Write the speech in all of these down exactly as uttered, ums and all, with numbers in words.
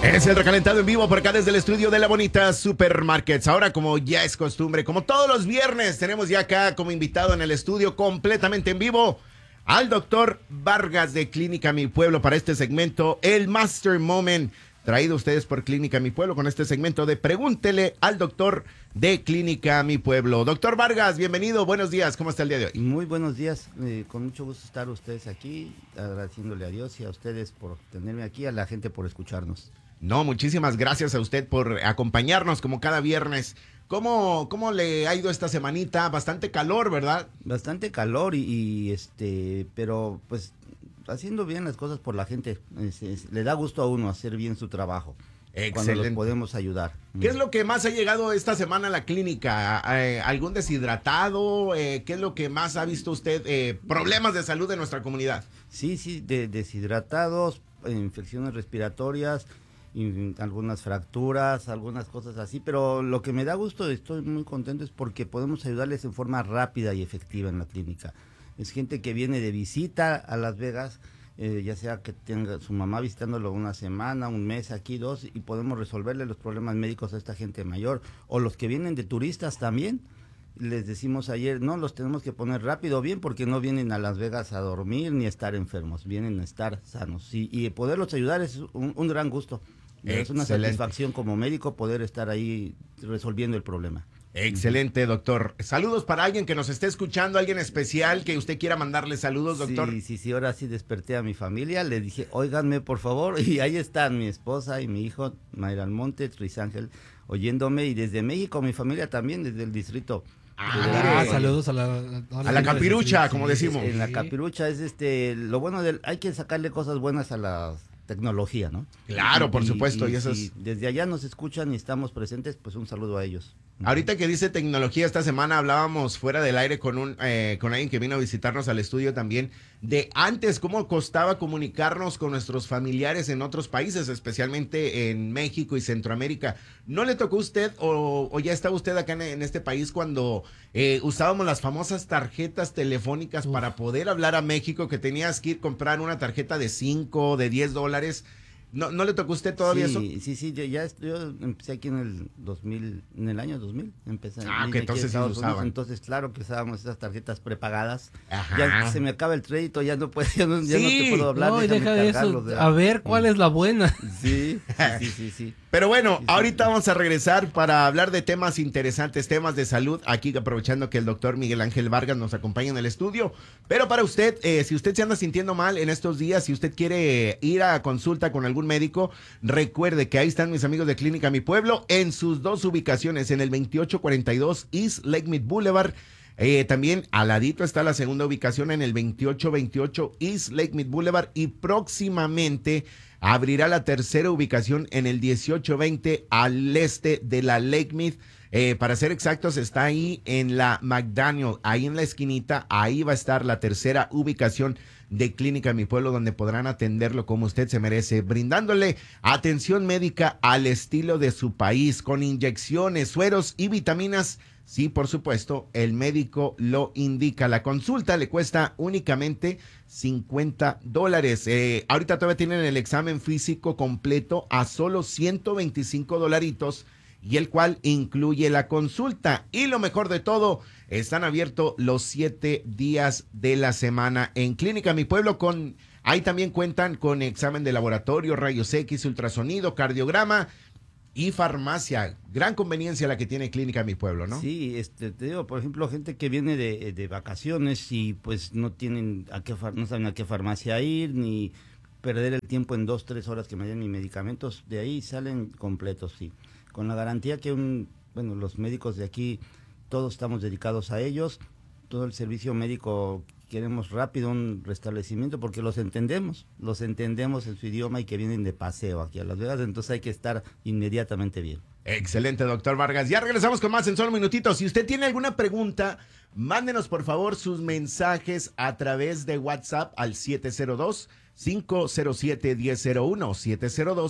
Es el recalentado en vivo por acá desde el estudio de La Bonita Supermarkets. Ahora, como ya es costumbre, como todos los viernes, tenemos ya acá como invitado en el estudio completamente en vivo al doctor Vargas de Clínica Mi Pueblo para este segmento, el Master Moment, traído a ustedes por Clínica Mi Pueblo con este segmento de Pregúntele al doctor de Clínica Mi Pueblo. Doctor Vargas, bienvenido, buenos días, ¿cómo está el día de hoy? Muy buenos días, eh, con mucho gusto estar ustedes aquí, agradeciéndole a Dios y a ustedes por tenerme aquí, a la gente por escucharnos. No, muchísimas gracias a usted por acompañarnos como cada viernes. ¿Cómo, cómo le ha ido esta semanita? Bastante calor, ¿verdad? Bastante calor y, y este, pero pues haciendo bien las cosas por la gente, es, es, le da gusto a uno hacer bien su trabajo. Excelente. Cuando los podemos ayudar. ¿Qué es lo que más ha llegado esta semana a la clínica? Eh, ¿Algún deshidratado? Eh, ¿Qué es lo que más ha visto usted? Eh, problemas de salud en nuestra comunidad. Sí, sí, de, deshidratados, infecciones respiratorias, in, algunas fracturas, algunas cosas así, pero lo que me da gusto, estoy muy contento, es porque podemos ayudarles en forma rápida y efectiva en la clínica. Es gente que viene de visita a Las Vegas, eh, ya sea que tenga su mamá visitándolo una semana, un mes, aquí dos, y podemos resolverle los problemas médicos a esta gente mayor, o los que vienen de turistas también. Les decimos ayer, no, los tenemos que poner rápido bien porque no vienen a Las Vegas a dormir ni a estar enfermos, vienen a estar sanos. Y, y poderlos ayudar es un, un gran gusto. Es una satisfacción como médico poder estar ahí resolviendo el problema. Excelente, doctor. Saludos para alguien que nos esté escuchando, alguien especial que usted quiera mandarle saludos, doctor. Sí, sí, sí, ahora sí desperté a mi familia, le dije, óiganme por favor, y ahí están mi esposa y mi hijo, Mayra Almonte, Luis Ángel, oyéndome, y desde México mi familia también, desde el distrito. Ah, ah, saludos a la, a la, a la capirucha, como decimos. En la capirucha es este, lo bueno del, hay que sacarle cosas buenas a la tecnología, ¿no? Claro, y, por supuesto. Y, y, y eso si es... desde allá nos escuchan y estamos presentes, pues un saludo a ellos. Ahorita que dice tecnología, esta semana hablábamos fuera del aire con un eh, con alguien que vino a visitarnos al estudio también, de antes cómo costaba comunicarnos con nuestros familiares en otros países, especialmente en México y Centroamérica. ¿No le tocó a usted o, o ya estaba usted acá en, en este país cuando eh, usábamos las famosas tarjetas telefónicas Uf. para poder hablar a México, que tenías que ir a comprar una tarjeta de cinco, de diez dólares? ¿No, ¿No le tocó a usted todavía sí, eso? Sí, sí, yo ya yo empecé aquí en el dos mil, en el año dos mil, empecé. Ah, que entonces sí lo usaban. Entonces, claro que usábamos esas tarjetas prepagadas. Ajá. Ya se me acaba el crédito, ya no puedo, ya no, sí. ya no te puedo hablar. No, y deja de eso, de... a ver cuál es la buena. Sí, sí, sí, sí. Pero bueno, sí, sí. ahorita vamos a regresar para hablar de temas interesantes, temas de salud, aquí aprovechando que el doctor Miguel Ángel Vargas nos acompaña en el estudio. Pero para usted, eh, si usted se anda sintiendo mal en estos días, si usted quiere ir a consulta con algún médico, recuerde que ahí están mis amigos de Clínica Mi Pueblo en sus dos ubicaciones, en el veintiocho cuarenta y dos East Lake Mead Boulevard. Eh, también al ladito está la segunda ubicación en el veintiocho veintiocho East Lake Mead Boulevard, y próximamente abrirá la tercera ubicación en el dieciocho veinte al este de la Lake Mead. Eh, para ser exactos, está ahí en la McDaniel, ahí en la esquinita, ahí va a estar la tercera ubicación de Clínica Mi Pueblo, donde podrán atenderlo como usted se merece, brindándole atención médica al estilo de su país, con inyecciones, sueros y vitaminas. Sí, por supuesto, el médico lo indica. La consulta le cuesta únicamente cincuenta dólares. Eh, ahorita todavía tienen el examen físico completo a solo ciento veinticinco dolaritos, y el cual incluye la consulta. Y lo mejor de todo, están abiertos los siete días de la semana en Clínica Mi Pueblo. Con, ahí también cuentan con examen de laboratorio, rayos X, ultrasonido, cardiograma y farmacia. Gran conveniencia la que tiene Clínica Mi Pueblo, ¿no? Sí, este, te digo, por ejemplo, gente que viene de, de vacaciones y pues no tienen a qué, no saben a qué farmacia ir, ni perder el tiempo en dos, tres horas que me den mis medicamentos, de ahí salen completos, sí. Con la garantía que un, bueno, los médicos de aquí, todos estamos dedicados a ellos, todo el servicio médico queremos rápido un restablecimiento porque los entendemos, los entendemos en su idioma y que vienen de paseo aquí a Las Vegas, entonces hay que estar inmediatamente bien. Excelente, doctor Vargas. Ya regresamos con más en solo minutitos. Si usted tiene alguna pregunta, mándenos por favor sus mensajes a través de WhatsApp al siete cero dos, cinco cero siete, uno cero uno, siete cero dos,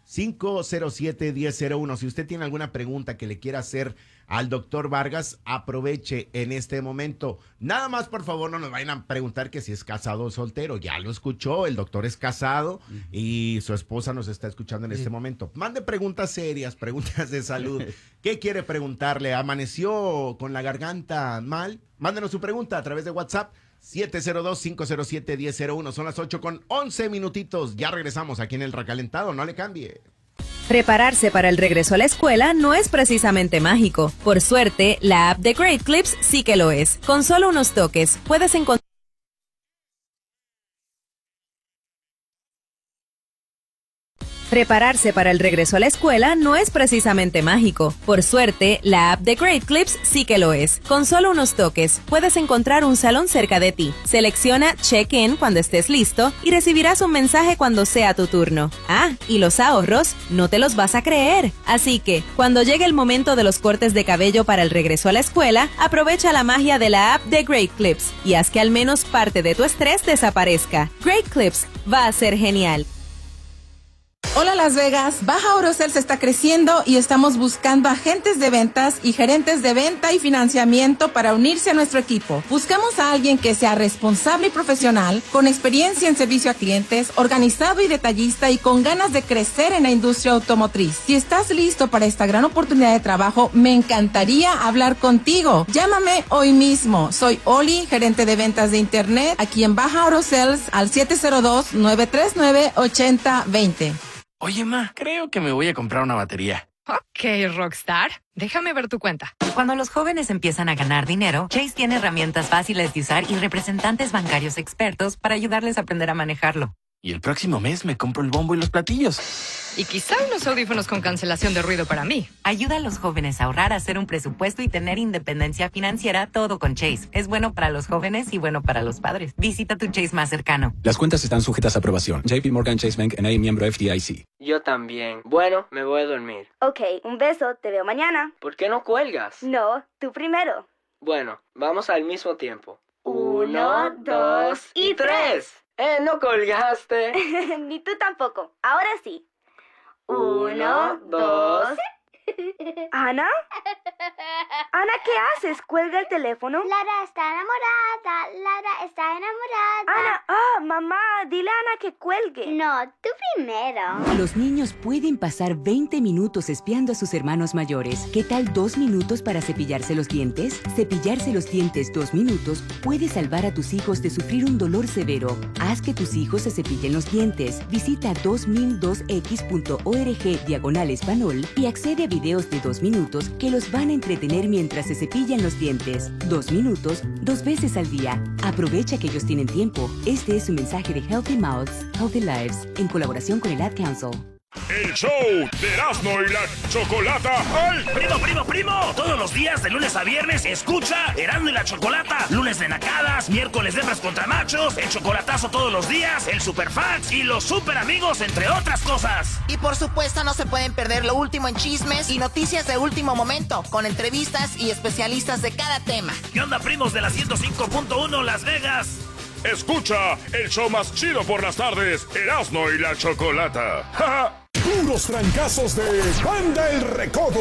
cinco cero siete, uno cero cero uno. Si usted tiene alguna pregunta que le quiera hacer al doctor Vargas, aproveche en este momento. Nada más, por favor, no nos vayan a preguntar que si es casado o soltero. Ya lo escuchó, el doctor es casado uh-huh. y su esposa nos está escuchando en uh-huh. este momento. Mande preguntas serias, preguntas de salud. ¿Qué quiere preguntarle? ¿Amaneció con la garganta mal? Mándenos su pregunta a través de WhatsApp. siete cero dos, cinco cero siete, uno cero cero uno. Son las ocho con once minutitos. Ya regresamos aquí en el Recalentado. No le cambie. Prepararse para el regreso a la escuela no es precisamente mágico. Por suerte, la app de Great Clips sí que lo es. Con solo unos toques, puedes encontrar Prepararse para el regreso a la escuela no es precisamente mágico. Por suerte, la app de Great Clips sí que lo es. Con solo unos toques, puedes encontrar un salón cerca de ti. Selecciona Check-in cuando estés listo y recibirás un mensaje cuando sea tu turno. Ah, y los ahorros, no te los vas a creer. Así que, cuando llegue el momento de los cortes de cabello para el regreso a la escuela, aprovecha la magia de la app de Great Clips y haz que al menos parte de tu estrés desaparezca. Great Clips va a ser genial. Hola Las Vegas, Baja Orocels está creciendo y estamos buscando agentes de ventas y gerentes de venta y financiamiento para unirse a nuestro equipo. Buscamos a alguien que sea responsable y profesional, con experiencia en servicio a clientes, organizado y detallista y con ganas de crecer en la industria automotriz. Si estás listo para esta gran oportunidad de trabajo, me encantaría hablar contigo. Llámame hoy mismo. Soy Oli, gerente de ventas de internet, aquí en Baja Orocels al siete cero dos, nueve tres nueve, ocho cero dos cero. Oye, ma, creo que me voy a comprar una batería. Ok, Rockstar. Déjame ver tu cuenta. Cuando los jóvenes empiezan a ganar dinero, Chase tiene herramientas fáciles de usar y representantes bancarios expertos para ayudarles a aprender a manejarlo. Y el próximo mes me compro el bombo y los platillos. Y quizá unos audífonos con cancelación de ruido para mí. Ayuda a los jóvenes a ahorrar, a hacer un presupuesto y tener independencia financiera, todo con Chase. Es bueno para los jóvenes y bueno para los padres. Visita tu Chase más cercano. Las cuentas están sujetas a aprobación. J P Morgan Chase Bank N A, miembro F D I C. Yo también. Bueno, me voy a dormir. Ok, un beso. Te veo mañana. ¿Por qué no cuelgas? No, tú primero. Bueno, vamos al mismo tiempo. Uno, dos y tres. ¡Eh, no colgaste! Ni tú tampoco. Ahora sí. Uno, dos... ¿Ana? Ana, ¿qué haces? ¿Cuelga el teléfono? Lara está enamorada. Lara está enamorada. Ana, ah, mamá, dile a Ana que cuelgue. No, tú primero. Los niños pueden pasar veinte minutos espiando a sus hermanos mayores. ¿Qué tal dos minutos para cepillarse los dientes? Cepillarse los dientes dos minutos puede salvar a tus hijos de sufrir un dolor severo. Haz que tus hijos se cepillen los dientes. Visita dos mil dos x punto org diagonal español y accede a videos de dos minutos que los van a entretener mientras se cepillan los dientes. Dos minutos, dos veces al día. Aprovecha que ellos tienen tiempo. Este es un mensaje de Healthy Mouths, Healthy Lives, en colaboración con el Ad Council. El show de Erasmo y la Chocolata. ¡Ay! Primo, primo, primo. Todos los días, de lunes a viernes, escucha Erasmo y la Chocolata. Lunes de nacadas, miércoles de hembras contra machos, el chocolatazo todos los días, el superfans y los super amigos, entre otras cosas. Y por supuesto no se pueden perder lo último en chismes y noticias de último momento, con entrevistas y especialistas de cada tema. ¿Qué onda, primos de la ciento cinco punto uno Las Vegas? Escucha el show más chido por las tardes, Erasmo y la Chocolata. Puros trancazos de Banda El Recodo.